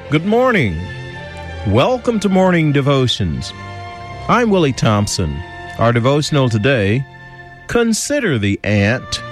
Good morning. Welcome to Morning Devotions. I'm Willie Thompson. Our devotional today, Consider the Ant